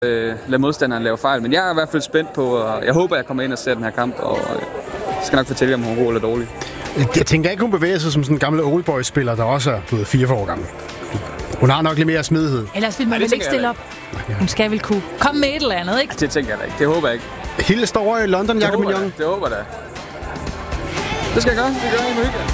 lade modstanderen lave fejl. Men jeg er i hvert fald spændt på, og jeg håber, jeg kommer ind og ser den her kamp, og skal nok fortælle, om hun er god eller dårlig. Jeg tænker ikke, hun bevæger sig som sådan en gammel oldboy-spiller, der også er blevet 4 år gammel. Hun har nok lidt mere smidighed. Ellers vil man vel ikke stille op. Hun skal vel kunne komme med et eller andet, ikke? Det tænker jeg da ikke. Det håber jeg ikke. Hilde står over i London, Jakob Mignon. Det håber jeg da. Det skal jeg gøre. Det gør jeg i weekend.